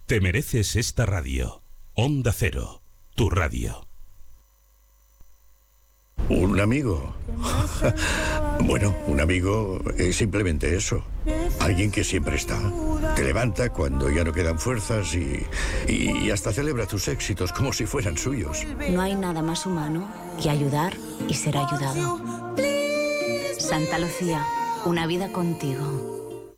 Te mereces esta radio. Onda Cero, tu radio. ¿Un amigo? Bueno, un amigo es simplemente eso. Alguien que siempre está. Te levanta cuando ya no quedan fuerzas y hasta celebra tus éxitos como si fueran suyos. No hay nada más humano que ayudar y ser ayudado. Santa Lucía, una vida contigo.